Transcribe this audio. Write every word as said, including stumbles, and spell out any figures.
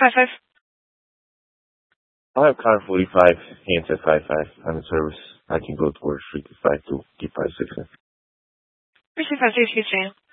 five five. I have car forty-five, handset five five. I'm in service. I can go towards three two five two, keep five six. three two five two, excuse me.